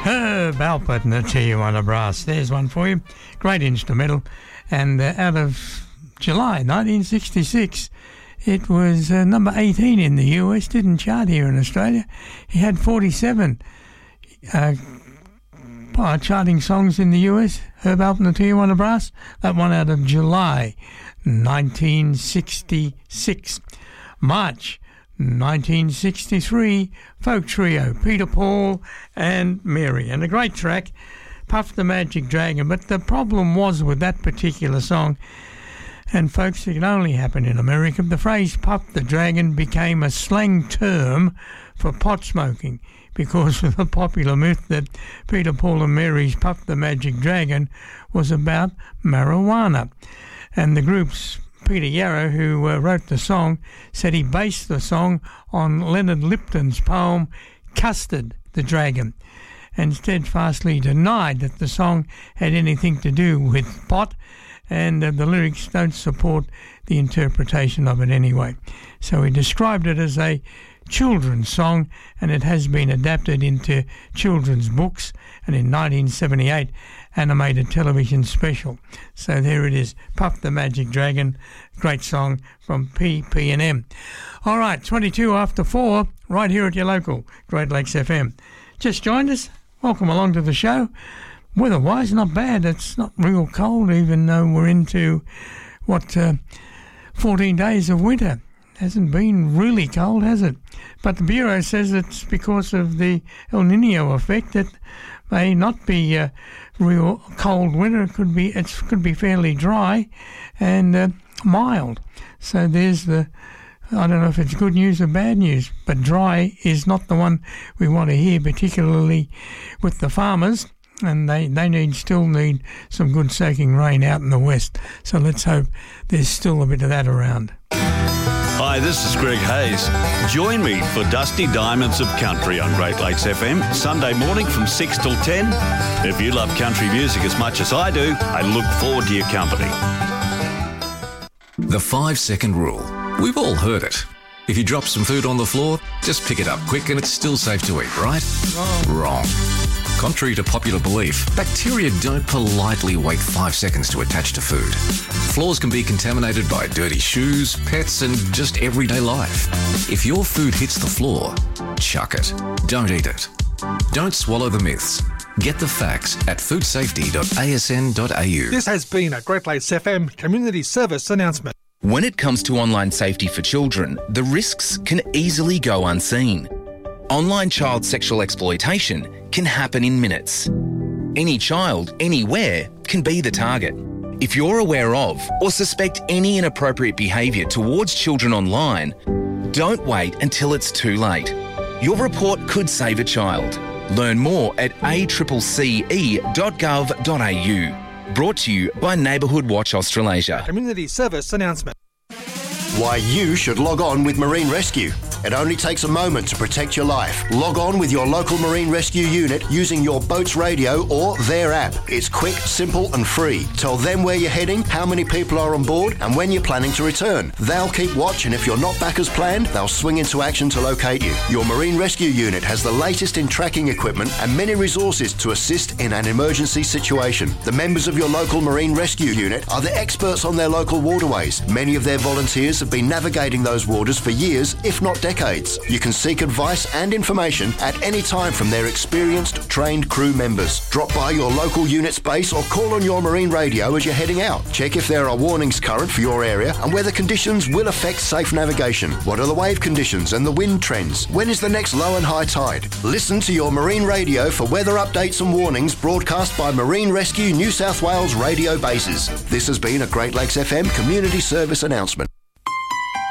Herb Alpert and the Tijuana Brass. There's one for you. Great instrumental. And out of July 1966, it was number 18 in the US. Didn't chart here in Australia. He had 47 charting songs in the US. Herb Alpert and the Tijuana Brass. That one out of July 1966. March 1963, folk trio, Peter Paul and Mary. And a great track, Puff the Magic Dragon. But the problem was with that particular song, and folks, it can only happen in America, the phrase Puff the Dragon became a slang term for pot smoking because of the popular myth that Peter Paul and Mary's Puff the Magic Dragon was about marijuana. And the group's Peter Yarrow, who wrote the song, said he based the song on Leonard Lipton's poem Custard the Dragon, and steadfastly denied that the song had anything to do with pot, and the lyrics don't support the interpretation of it anyway. So he described it as a children's song, and it has been adapted into children's books, and in 1978 animated television special. So there it is, Puff the Magic Dragon, great song from PP&M. All right, 22 after 4, right here at your local Great Lakes FM. Just joined us, welcome along to the show. Weather-wise, not bad. It's not real cold, even though we're into, 14 days of winter. Hasn't been really cold, has it? But the Bureau says it's because of the El Nino effect that may not be a real cold winter. It could be fairly dry and mild. So there's the, I don't know if it's good news or bad news, but dry is not the one we want to hear, particularly with the farmers. And they still need some good soaking rain out in the west. So let's hope there's still a bit of that around. Hi, this is Greg Hayes. Join me for Dusty Diamonds of Country on Great Lakes FM, Sunday morning from 6 till 10. If you love country music as much as I do, I look forward to your company. The 5-second rule. We've all heard it. If you drop some food on the floor, just pick it up quick and it's still safe to eat, right? Wrong. Contrary to popular belief, bacteria don't politely wait 5 seconds to attach to food. Floors can be contaminated by dirty shoes, pets, and just everyday life. If your food hits the floor, chuck it. Don't eat it. Don't swallow the myths. Get the facts at foodsafety.asn.au. This has been a Great Lakes FM community service announcement. When it comes to online safety for children, the risks can easily go unseen. Online child sexual exploitation can happen in minutes. Any child, anywhere, can be the target. If you're aware of or suspect any inappropriate behaviour towards children online, don't wait until it's too late. Your report could save a child. Learn more at accce.gov.au. Brought to you by Neighbourhood Watch Australasia. Community service announcement. Why you should log on with Marine Rescue. It only takes a moment to protect your life. Log on with your local Marine Rescue unit using your boat's radio or their app. It's quick, simple and free. Tell them where you're heading, how many people are on board and when you're planning to return. They'll keep watch, and if you're not back as planned, they'll swing into action to locate you. Your Marine Rescue unit has the latest in tracking equipment and many resources to assist in an emergency situation. The members of your local Marine Rescue unit are the experts on their local waterways. Many of their volunteers have been navigating those waters for years, if not decades. You can seek advice and information at any time from their experienced, trained crew members. Drop by your local unit's base or call on your marine radio as you're heading out. Check if there are warnings current for your area and whether conditions will affect safe navigation. What are the wave conditions and the wind trends? When is the next low and high tide? Listen to your marine radio for weather updates and warnings broadcast by Marine Rescue New South Wales radio bases. This has been a Great Lakes FM community service announcement.